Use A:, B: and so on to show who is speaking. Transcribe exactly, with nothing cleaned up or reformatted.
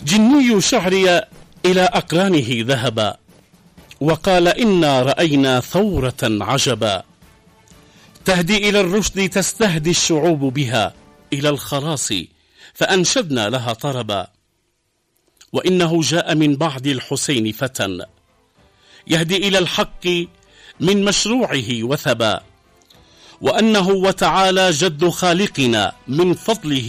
A: جني شعري إلى أقرانه ذهبا، وقال إنا رأينا ثورة عجبا، تهدي إلى الرشد تستهدي الشعوب بها إلى الخلاص، فأنشدنا لها طربا. وإنه جاء من بعد الحسين فتى يهدي إلى الحق من مشروعه وثبا، وأنه وتعالى جد خالقنا من فضله